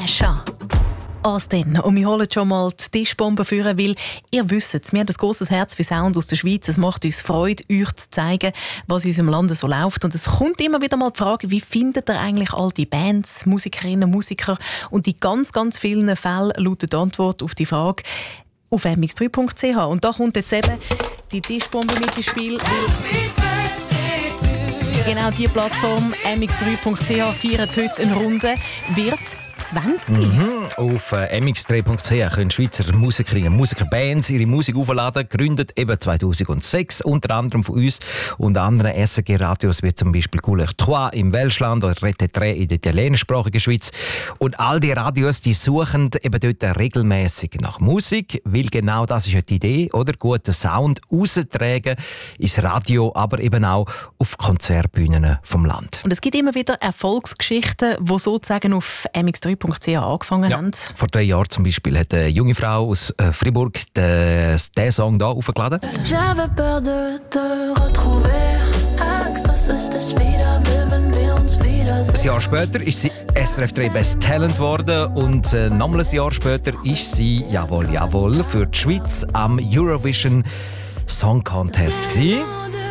Kesha. Denn. Und wir holen schon mal die Tischbombe führen, weil ihr wisst, wir haben ein grosses Herz für Sound aus der Schweiz. Es macht uns Freude, euch zu zeigen, was in unserem Land so läuft. Und es kommt immer wieder mal die Frage, wie findet ihr eigentlich all die Bands, Musikerinnen, Musiker? Und in ganz, ganz vielen Fällen lautet die Antwort auf die Frage auf mx3.ch. Und da kommt jetzt eben die Tischbombe mit ins Spiel. Genau diese Plattform mx3.ch feiert heute eine Runde, wird 20. Auf mx3.ch können Schweizer Musikerinnen und Musiker Bands ihre Musik aufladen. Gegründet eben 2006, unter anderem von uns und anderen SRG-Radios wie zum Beispiel Couleur 3 im Welschland oder Rete 3 in der italienischsprachigen Schweiz. Und all die Radios, die suchen eben dort regelmäßig nach Musik, weil genau das ist ja die Idee, oder? Guten Sound raustragen ins Radio, aber eben auch auf Konzertbühnen vom Land. Und es gibt immer wieder Erfolgsgeschichten, die sozusagen auf mx3.ch angefangen haben. Vor 3 Jahren zum Beispiel hat eine junge Frau aus Fribourg diesen Song hier aufgeladen. J'avais peur de te retrouver. Angst, dass es dich wieder will, wenn wir uns wiedersehen. Ein Jahr später ist sie SRF 3 Best Talent geworden und nochmal ein Jahr später ist sie, jawohl, für die Schweiz am Eurovision Song Contest gewesen.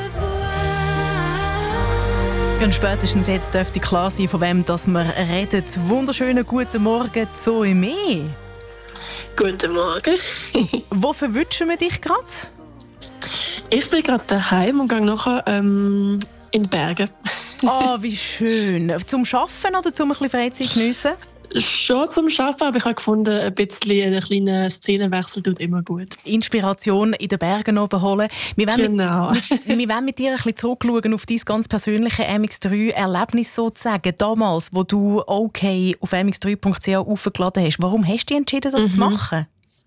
Und spätestens jetzt dürfte klar sein, von wem das wir reden. Wunderschönen guten Morgen, Zoe. Guten Morgen. Wo verwünschen wir dich gerade? Ich bin gerade daheim und gehe nachher in die Berge. Wie schön. Zum Arbeiten oder zum ein bisschen Freizeit geniessen? Schon zum Arbeiten, aber ich habe gefunden, ein bisschen einen kleinen Szenenwechsel tut immer gut. Inspiration in den Bergen oben holen. Wir wollen mit dir ein bisschen zurückschauen auf dein ganz persönliche MX3-Erlebnis sozusagen. Damals, wo du OK auf mx3.ch aufgeladen hast. Warum hast du dich entschieden, das zu machen?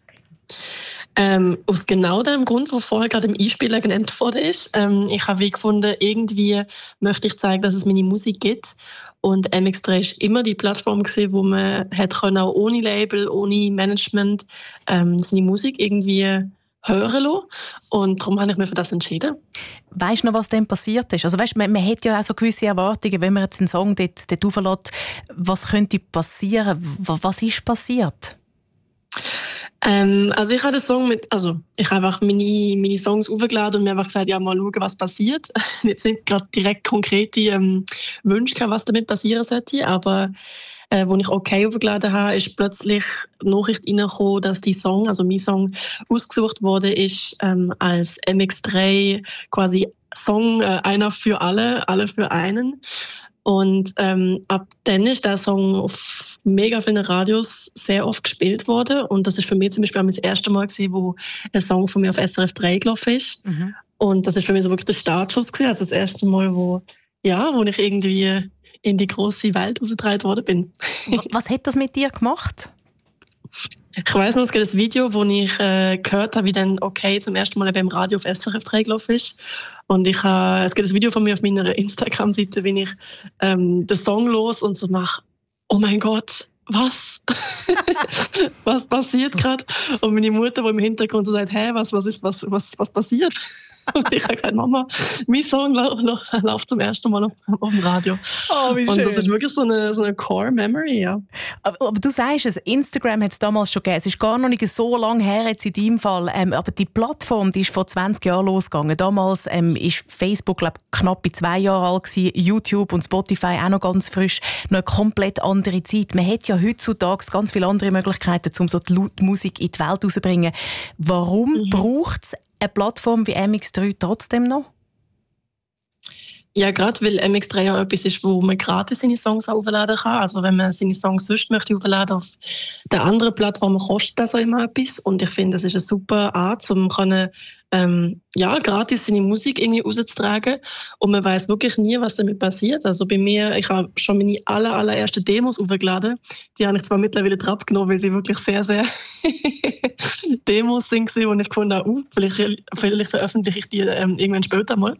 Aus genau dem Grund, der vorher gerade im Einspieler genannt wurde. Ich habe gefunden, irgendwie möchte ich zeigen, dass es meine Musik gibt. Und MX3 war immer die Plattform, wo man auch ohne Label, ohne Management seine Musik irgendwie hören lassen. Und darum habe ich mich für das entschieden. Weißt du noch, was denn passiert ist? Also weißt, man hat ja auch so gewisse Erwartungen, wenn man jetzt einen Song dort auflässt, was könnte passieren? Was ist passiert? Also ich habe den Song ich habe einfach meine Songs aufgeladen und mir einfach gesagt, ja, mal schauen, was passiert. Jetzt nicht gerade direkt konkrete Wünsche gehabt, was damit passieren sollte, aber als ich okay aufgeladen habe, ist plötzlich die Nachricht reingekommen, dass mein Song ausgesucht wurde, ist als MX3 quasi Song einer für alle für einen. Und ab dann ist der Song auf mega vielen Radios sehr oft gespielt worden. Und das ist für mich zum Beispiel auch das erste Mal gewesen, wo ein Song von mir auf SRF 3 gelaufen ist. Mhm. Und das ist für mich so wirklich der Startschuss gewesen. Also das erste Mal, wo ich irgendwie in die grosse Welt rausgetragen worden bin. Was hat das mit dir gemacht? Ich weiss noch, es gibt ein Video, wo ich gehört habe, wie dann OK zum ersten Mal beim Radio auf SRF 3 gelaufen ist. Und es gibt ein Video von mir auf meiner Instagram-Seite, wie ich den Song los und so mache, oh mein Gott, was? Was passiert gerade? Und meine Mutter, die im Hintergrund so sagt, was passiert? Und ich habe gesagt, Mama, mein Song läuft zum ersten Mal auf dem Radio. Oh, wie schön. Und das ist wirklich so eine Core-Memory, ja. Aber du sagst es, Instagram hat es damals schon gegeben. Es ist gar noch nicht so lange her jetzt in deinem Fall. Aber die Plattform, die ist vor 20 Jahren losgegangen. Damals ist Facebook, glaube ich, knapp 2 Jahre alt gewesen. YouTube und Spotify auch noch ganz frisch. Noch eine komplett andere Zeit. Man hat ja heutzutage ganz viele andere Möglichkeiten, um so die Musik in die Welt rauszubringen. Warum braucht es eine Plattform wie MX3 trotzdem noch? Ja, gerade weil MX3 ja etwas ist, wo man gratis seine Songs aufladen kann. Also wenn man seine Songs sonst möchte aufladen auf der anderen Plattform, kostet das auch immer etwas. Und ich finde, das ist eine super Art, um gratis seine Musik irgendwie rauszutragen. Und man weiß wirklich nie, was damit passiert. Also bei mir, ich habe schon meine allerersten Demos aufgeladen. Die habe ich zwar mittlerweile abgenommen, weil sie wirklich sehr, sehr Demos sind, wo ich gefunden habe, vielleicht veröffentliche ich die irgendwann später mal.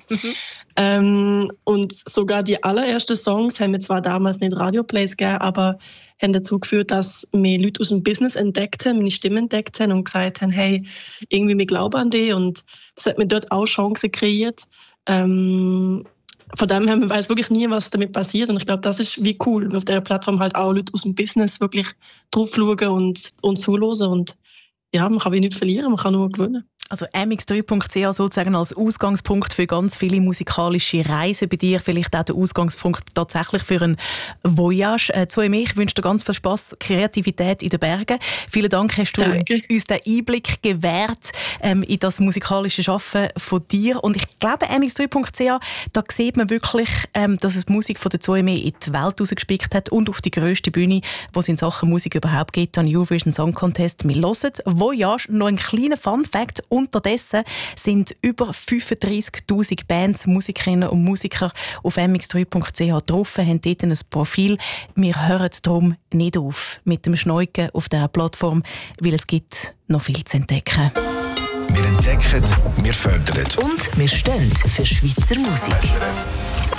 Und sogar die allerersten Songs haben mir zwar damals nicht Radioplays gegeben, aber haben dazu geführt, dass mir Leute aus dem Business entdeckt haben, meine Stimme entdeckt haben und gesagt haben, hey, irgendwie wir glauben an dich. Und das hat mir dort auch Chancen kreiert, von dem her, man weiss wirklich nie, was damit passiert. Und ich glaube, das ist wie cool, weil auf dieser Plattform halt auch Leute aus dem Business wirklich drauf schauen und zuhören. Und ja, man kann wie nicht verlieren, man kann nur gewinnen. Also mx3.ch sozusagen als Ausgangspunkt für ganz viele musikalische Reisen bei dir, vielleicht auch der Ausgangspunkt tatsächlich für ein Voyage. Zu mir, ich wünsche dir ganz viel Spass, Kreativität in den Bergen. Vielen Dank, hast du uns den Einblick gewährt in das musikalische Schaffen von dir. Und ich glaube, mx3.ch, da sieht man wirklich, dass es die Musik von der Zoe in die Welt rausgespickt hat und auf die grösste Bühne, die es in Sachen Musik überhaupt gibt, an Eurovision Song Contest. Wir hören Voyage, noch ein kleiner Fun-Fact. Unterdessen sind über 35'000 Bands, Musikerinnen und Musiker auf mx3.ch drauf, haben dort ein Profil. Wir hören darum nicht auf mit dem Schneuken auf dieser Plattform, weil es gibt noch viel zu entdecken. Wir entdecken, wir fördern. Und wir stehen für Schweizer Musik.